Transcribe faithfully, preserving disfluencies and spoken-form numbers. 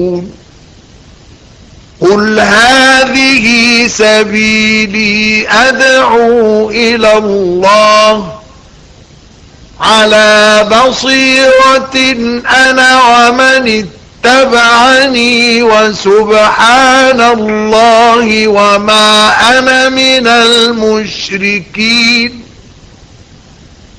قل هذه سبيلي أدعو إلى الله على بصيرة أنا ومن اتبعني وسبحان الله وما أنا من المشركين.